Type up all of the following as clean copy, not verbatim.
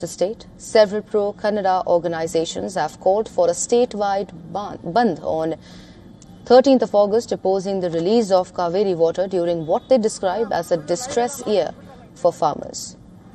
state, several pro-Kannada organizations have called for a statewide bandh on 13th of August, opposing the release of Kaveri water during what they describe as a distress year for farmers.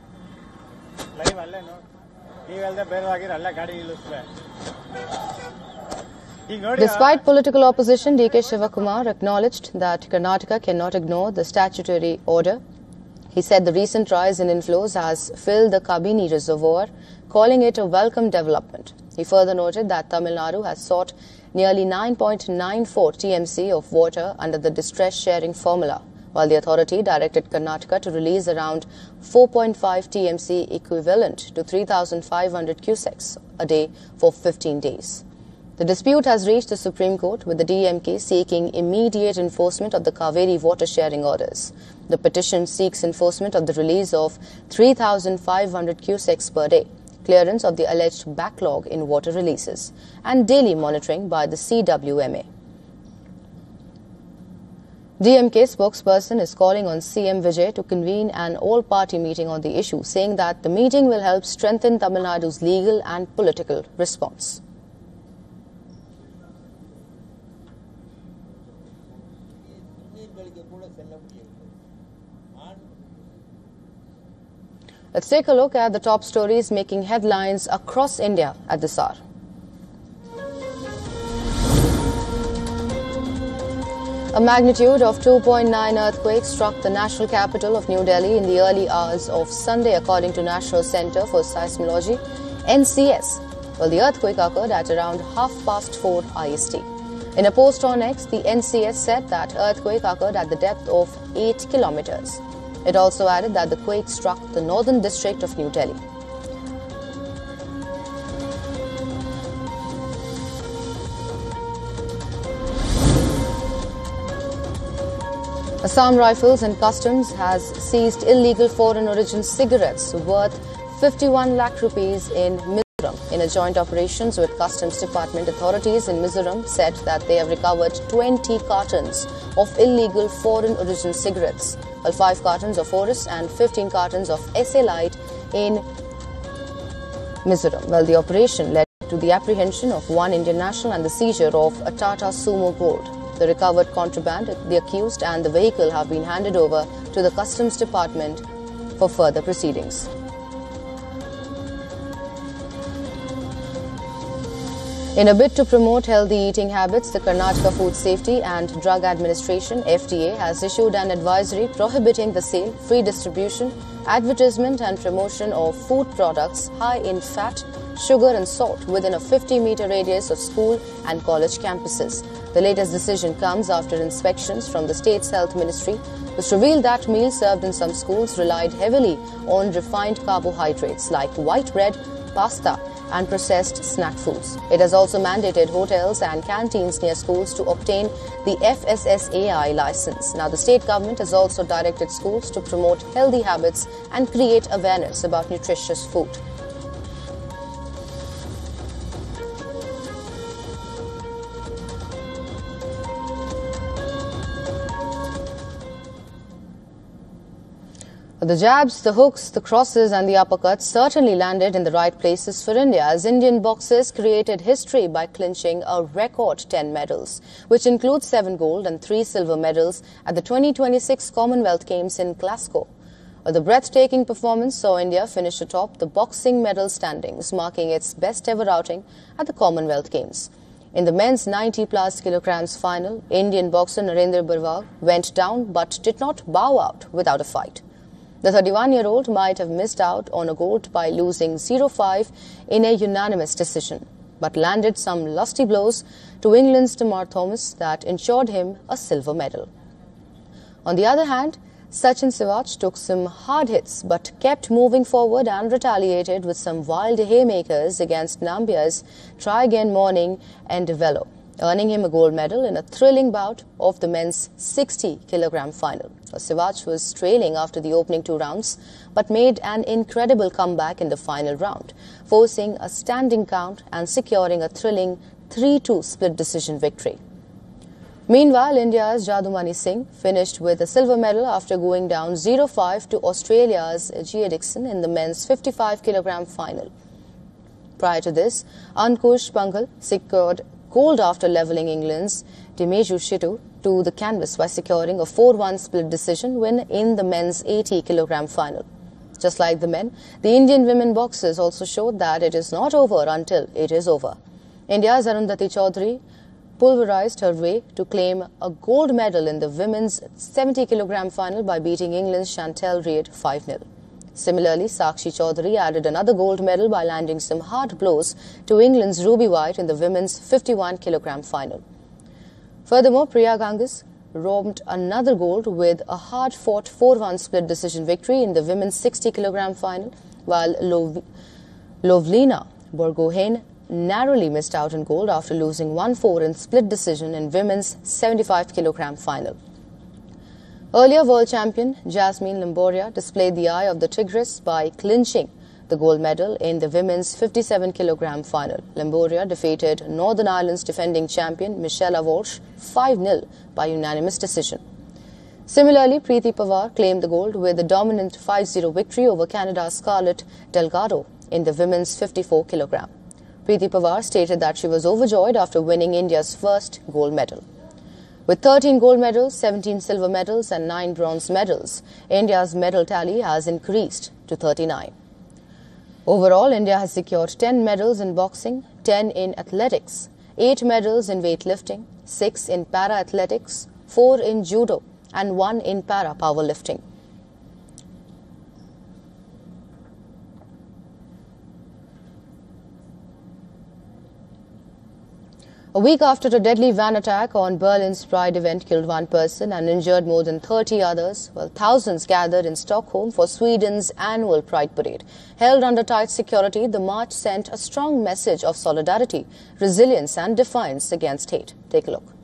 Despite political opposition, D.K. Shivakumar acknowledged that Karnataka cannot ignore the statutory order. He said the recent rise in inflows has filled the Kabini reservoir, calling it a welcome development. He further noted that Tamil Nadu has sought nearly 9.94 TMC of water under the distress sharing formula, while the authority directed Karnataka to release around 4.5 TMC equivalent to 3,500 cusecs a day for 15 days. The dispute has reached the Supreme Court, with the DMK seeking immediate enforcement of the Kaveri water sharing orders. The petition seeks enforcement of the release of 3,500 cusecs per day, clearance of the alleged backlog in water releases, and daily monitoring by the CWMA. DMK spokesperson is calling on CM Vijay to convene an all-party meeting on the issue, saying that the meeting will help strengthen Tamil Nadu's legal and political response. Let's take a look at the top stories making headlines across India at this hour. A magnitude of 2.9 earthquake struck the national capital of New Delhi in the early hours of Sunday, according to National Centre for Seismology, NCS. Well, the earthquake occurred at around 4:30 IST. In a post on X, the NCS said that earthquake occurred at the depth of 8 kilometers. It also added that the quake struck the northern district of New Delhi. Assam Rifles and Customs has seized illegal foreign origin cigarettes worth 51 lakh rupees in Mizoram. In a joint operations with Customs Department, authorities in Mizoram said that they have recovered 20 cartons of illegal foreign origin cigarettes, while 5 cartons of Oris and 15 cartons of SA Light in Mizoram. Well, the operation led to the apprehension of one Indian national and the seizure of a Tata Sumo Gold. The recovered contraband, the accused and the vehicle have been handed over to the Customs Department for further proceedings. In a bid to promote healthy eating habits, the Karnataka Food Safety and Drug Administration (FDA) has issued an advisory prohibiting the sale, free distribution, advertisement and promotion of food products high in fat, sugar and salt within a 50-meter radius of school and college campuses. The latest decision comes after inspections from the state's health ministry, which revealed that meals served in some schools relied heavily on refined carbohydrates like white bread, pasta and processed snack foods. It has also mandated hotels and canteens near schools to obtain the FSSAI license. Now, the state government has also directed schools to promote healthy habits and create awareness about nutritious food. The jabs, the hooks, the crosses and the uppercuts certainly landed in the right places for India, as Indian boxers created history by clinching a record 10 medals, which includes 7 gold and 3 silver medals at the 2026 Commonwealth Games in Glasgow. The breathtaking performance saw India finish atop the boxing medal standings, marking its best ever outing at the Commonwealth Games. In the men's 90-plus kilograms final, Indian boxer Narendra Barwal went down but did not bow out without a fight. The 31-year-old might have missed out on a gold by losing 0-5 in a unanimous decision, but landed some lusty blows to England's Tamar Thomas that ensured him a silver medal. On the other hand, Sachin Sivach took some hard hits but kept moving forward and retaliated with some wild haymakers against Nambia's Try Again Morning and Velo, earning him a gold medal in a thrilling bout of the men's 60-kilogram final. Sivach was trailing after the opening 2 rounds, but made an incredible comeback in the final round, forcing a standing count and securing a thrilling 3-2 split decision victory. Meanwhile, India's Jadumani Singh finished with a silver medal after going down 0-5 to Australia's Gia Dixon in the men's 55kg final. Prior to this, Ankush Panghal secured gold after levelling England's Dimeju Shitu to the canvas by securing a 4-1 split decision win in the men's 80kg final. Just like the men, the Indian women boxers also showed that it is not over until it is over. India's Arundhati Chaudhary pulverized her way to claim a gold medal in the women's 70kg final by beating England's Chantal Reid 5-0. Similarly, Sakshi Chaudhary added another gold medal by landing some hard blows to England's Ruby White in the women's 51kg final. Furthermore, Priya Ganges robbed another gold with a hard-fought 4-1 split decision victory in the women's 60kg final, while Lovlina Borgohain narrowly missed out on gold after losing 1-4 in split decision in women's 75kg final. Earlier world champion Jasmine Lamboria displayed the eye of the Tigress by clinching the gold medal in the women's 57kg final. Lamboria defeated Northern Ireland's defending champion Michelle Walsh 5-0 by unanimous decision. Similarly, Preeti Pawar claimed the gold with a dominant 5-0 victory over Canada's Scarlett Delgado in the women's 54kg. Preeti Pawar stated that she was overjoyed after winning India's first gold medal. With 13 gold medals, 17 silver medals and 9 bronze medals, India's medal tally has increased to 39. Overall, India has secured 10 medals in boxing, 10 in athletics, 8 medals in weightlifting, 6 in para-athletics, 4 in judo and 1 in para-powerlifting. A week after a deadly van attack on Berlin's Pride event killed 1 person and injured more than 30 others, while thousands gathered in Stockholm for Sweden's annual Pride parade. Held under tight security, the march sent a strong message of solidarity, resilience and defiance against hate. Take a look.